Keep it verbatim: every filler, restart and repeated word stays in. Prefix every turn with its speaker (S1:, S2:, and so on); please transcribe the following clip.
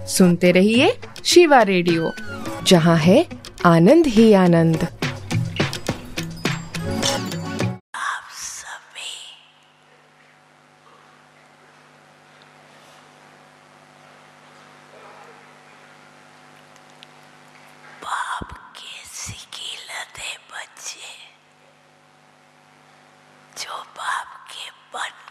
S1: सुनते रहिए शिवा रेडियो, जहाँ है आनंद ही आनंद।
S2: आप सभी बाप के सिकिलते बच्चे जो बाप के बट